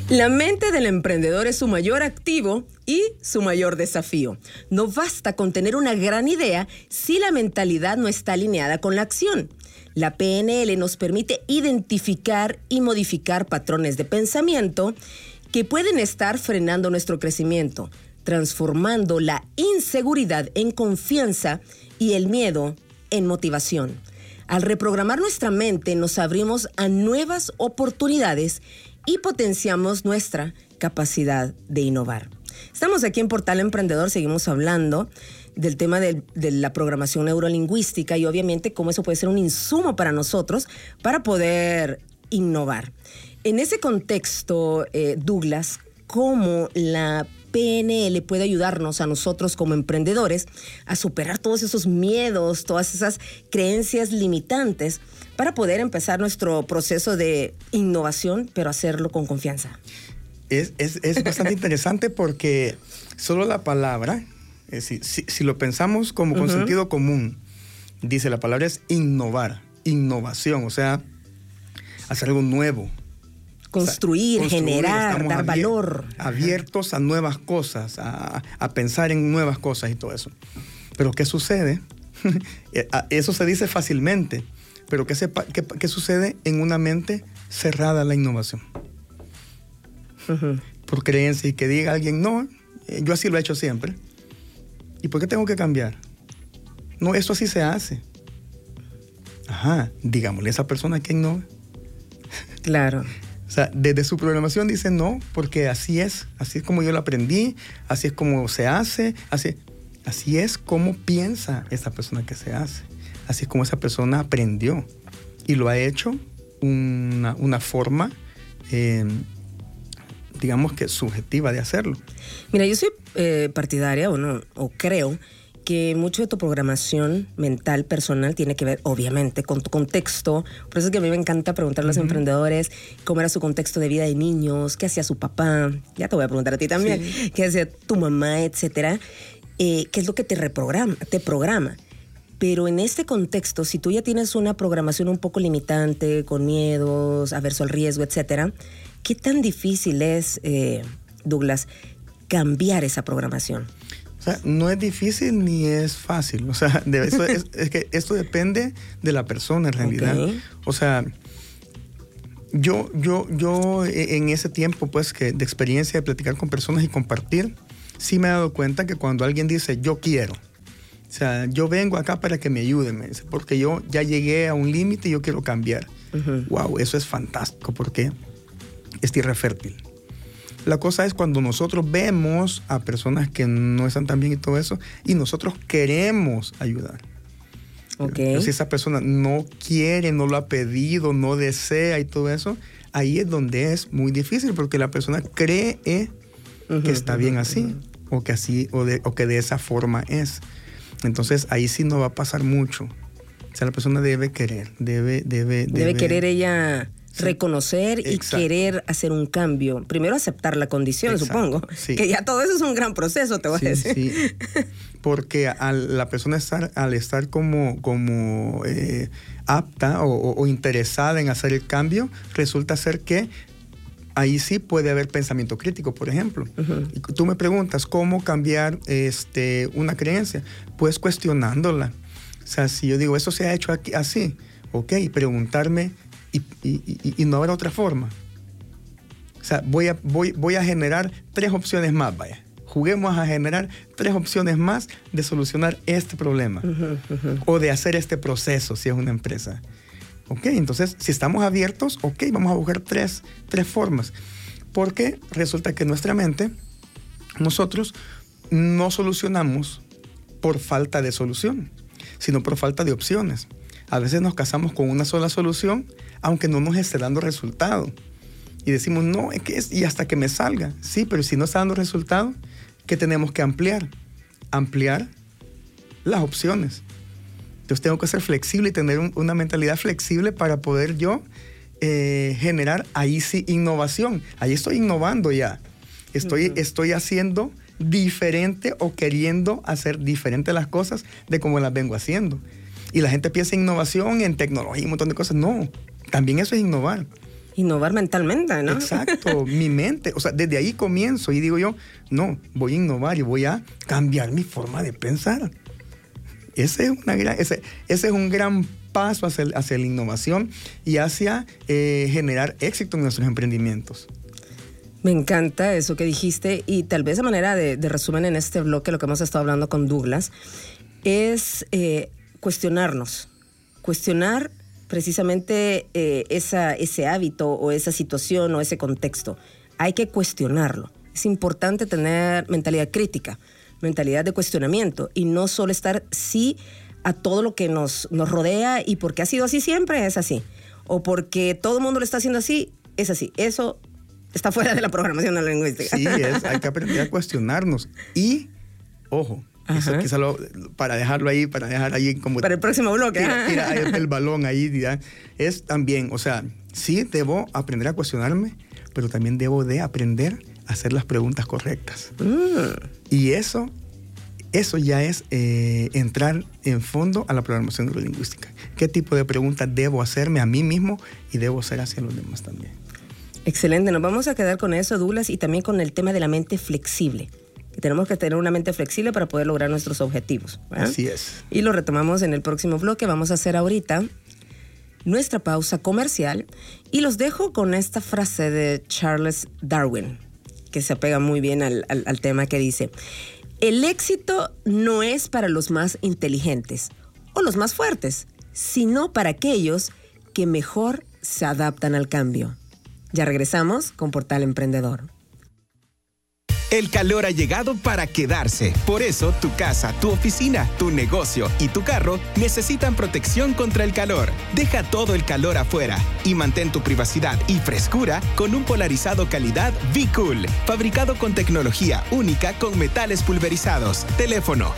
La mente del emprendedor es su mayor activo y su mayor desafío. No basta con tener una gran idea si la mentalidad no está alineada con la acción. La PNL nos permite identificar y modificar patrones de pensamiento que pueden estar frenando nuestro crecimiento, transformando la inseguridad en confianza y el miedo en motivación. Al reprogramar nuestra mente, nos abrimos a nuevas oportunidades y potenciamos nuestra capacidad de innovar. Estamos aquí en Portal Emprendedor, seguimos hablando del tema de la programación neurolingüística y obviamente cómo eso puede ser un insumo para nosotros para poder innovar. En ese contexto, Douglas, ¿cómo la PNL puede ayudarnos a nosotros como emprendedores a superar todos esos miedos, todas esas creencias limitantes para poder empezar nuestro proceso de innovación, pero hacerlo con confianza? Es bastante interesante porque solo la palabra, es decir, si lo pensamos como con sentido común, dice la palabra es innovar, innovación, o sea, hacer algo nuevo. Construir, generar, dar valor. Abiertos a nuevas cosas, a pensar en nuevas cosas y todo eso. Pero ¿qué sucede? Eso se dice fácilmente, pero ¿qué sucede en una mente cerrada a la innovación? Por creencia, y que diga alguien, no, yo así lo he hecho siempre. ¿Y por qué tengo que cambiar? No, esto así se hace. Ajá, digámosle a esa persona que innove. Claro. O sea, desde su programación dice no, porque así es como yo lo aprendí, así es como se hace, así es como piensa esa persona que se hace, así es como esa persona aprendió y lo ha hecho una forma, digamos que subjetiva de hacerlo. Mira, yo soy partidaria o creo que mucho de tu programación mental personal tiene que ver, obviamente, con tu contexto. Por eso es que a mí me encanta preguntar a los emprendedores cómo era su contexto de vida de niños, qué hacía su papá, ya te voy a preguntar a ti también, sí, qué hacía tu mamá, etcétera. ¿Qué es lo que te programa? Pero en este contexto, si tú ya tienes una programación un poco limitante, con miedos, averso al riesgo, etcétera, ¿qué tan difícil es, Douglas, cambiar esa programación? O sea, no es difícil ni es fácil. O sea, es que esto depende de la persona en realidad. Okay. O sea, yo en ese tiempo, pues, de experiencia de platicar con personas y compartir, sí me he dado cuenta que cuando alguien dice, yo quiero, o sea, yo vengo acá para que me ayuden, porque yo ya llegué a un límite y yo quiero cambiar. Wow, eso es fantástico porque es tierra fértil. La cosa es cuando nosotros vemos a personas que no están tan bien y todo eso, y nosotros queremos ayudar. Okay. Pero si esa persona no quiere, no lo ha pedido, no desea y todo eso, ahí es donde es muy difícil, porque la persona cree que está bien así, o que así, o que de esa forma es. Entonces ahí sí no va a pasar mucho. O sea, la persona debe querer, debe querer ella. Reconocer y querer hacer un cambio. Primero aceptar la condición, supongo. Sí. Que ya todo eso es un gran proceso, te voy a decir. Sí. Porque la persona al estar como apta o interesada en hacer el cambio, resulta ser que ahí sí puede haber pensamiento crítico, por ejemplo. Y tú me preguntas, ¿cómo cambiar una creencia? Pues cuestionándola. O sea, si yo digo, eso se ha hecho aquí, así, ok, preguntarme, y no habrá otra forma. O sea, voy a generar 3 opciones más, vaya. Juguemos a generar 3 opciones más de solucionar este problema. O de hacer este proceso, si es una empresa. Ok, entonces, si estamos abiertos, ok, vamos a buscar 3 formas. Porque resulta que nuestra mente, nosotros no solucionamos por falta de solución, sino por falta de opciones. A veces nos casamos con una sola solución, aunque no nos esté dando resultado. Y decimos, no, es que y hasta que me salga. Sí, pero si no está dando resultado, ¿qué tenemos que ampliar? Ampliar las opciones. Entonces tengo que ser flexible y tener una mentalidad flexible para poder yo generar ahí sí innovación. Ahí estoy innovando ya. Estoy haciendo diferente o queriendo hacer diferente las cosas de como las vengo haciendo. Y la gente piensa en innovación, en tecnología y un montón de cosas. No, también eso es innovar. Innovar mentalmente, ¿no? Exacto, mi mente. O sea, desde ahí comienzo y digo yo, no, voy a innovar y voy a cambiar mi forma de pensar. Ese es un gran paso hacia la innovación y hacia generar éxito en nuestros emprendimientos. Me encanta eso que dijiste, y tal vez a manera de resumen en este bloque, lo que hemos estado hablando con Douglas, es cuestionarnos. Cuestionar precisamente ese hábito o esa situación o ese contexto. Hay que cuestionarlo. Es importante tener mentalidad crítica, mentalidad de cuestionamiento, y no solo estar sí a todo lo que nos rodea, y porque ha sido así siempre, es así. O porque todo el mundo lo está haciendo así, es así. Eso está fuera de la programación de la lingüística. Sí, hay que aprender a cuestionarnos. Y, ojo, eso quizá para dejar ahí como... Para el próximo bloque. Tira el balón ahí, ya. Es también, o sea, sí debo aprender a cuestionarme, pero también debo de aprender a hacer las preguntas correctas. Y eso ya es entrar en fondo a la programación neurolingüística. ¿Qué tipo de preguntas debo hacerme a mí mismo y debo hacer hacia los demás también? Excelente, nos vamos a quedar con eso, Douglas, y también con el tema de la mente flexible. Que tenemos que tener una mente flexible para poder lograr nuestros objetivos, ¿verdad? Así es. Y lo retomamos en el próximo bloque. Vamos a hacer ahorita nuestra pausa comercial y los dejo con esta frase de Charles Darwin, que se apega muy bien al tema, que dice: el éxito no es para los más inteligentes o los más fuertes, sino para aquellos que mejor se adaptan al cambio. Ya regresamos con Portal Emprendedor. El calor ha llegado para quedarse. Por eso, tu casa, tu oficina, tu negocio y tu carro necesitan protección contra el calor. Deja todo el calor afuera y mantén tu privacidad y frescura con un polarizado calidad V-Cool, fabricado con tecnología única con metales pulverizados. Teléfono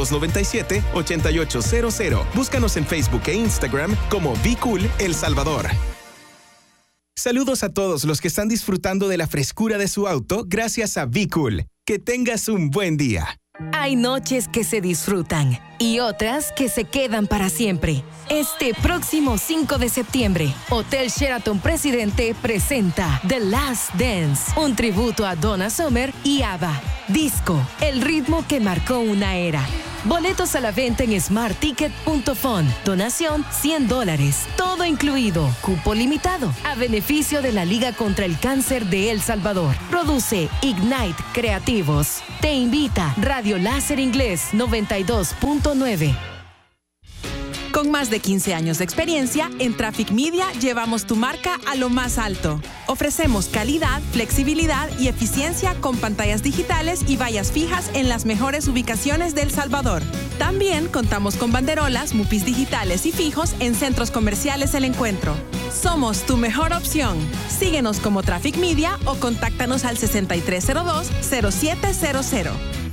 2297-8800. Búscanos en Facebook e Instagram como V-Cool El Salvador. Saludos a todos los que están disfrutando de la frescura de su auto gracias a V-Cool. Que tengas un buen día. Hay noches que se disfrutan y otras que se quedan para siempre. Este próximo 5 de septiembre, Hotel Sheraton Presidente presenta The Last Dance, un tributo a Donna Summer y ABBA. Disco, el ritmo que marcó una era. Boletos a la venta en smartticket.fun. Donación $100. Todo incluido. Cupo limitado. A beneficio de la Liga contra el Cáncer de El Salvador. Produce Ignite Creativos. Te invita Radio Láser Inglés 92.9. Con más de 15 años de experiencia, en Traffic Media llevamos tu marca a lo más alto. Ofrecemos calidad, flexibilidad y eficiencia con pantallas digitales y vallas fijas en las mejores ubicaciones de El Salvador. También contamos con banderolas, MUPIs digitales y fijos en centros comerciales El Encuentro. Somos tu mejor opción. Síguenos como Traffic Media o contáctanos al 6302-0700.